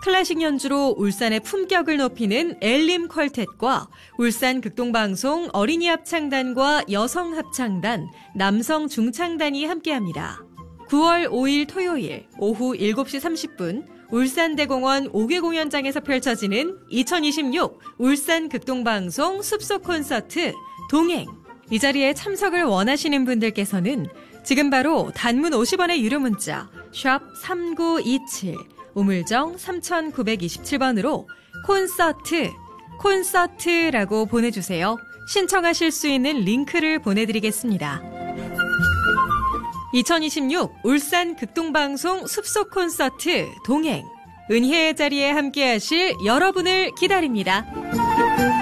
클래식 연주로 울산의 품격을 높이는 엘림 퀄텟과 울산 극동방송 어린이 합창단과 여성 합창단, 남성 중창단이 함께합니다. 9월 5일 토요일 오후 7시 30분 울산대공원 5개 공연장에서 펼쳐지는 2026 울산 극동방송 숲속 콘서트 동행. 이 자리에 참석을 원하시는 분들께서는 지금 바로 단문 50원의 유료 문자 샵 3927 우물정 3927번으로 콘서트라고 보내주세요. 신청하실 수 있는 링크를 보내드리겠습니다. 2026 울산 극동방송 숲속 콘서트 동행. 은혜의 자리에 함께하실 여러분을 기다립니다.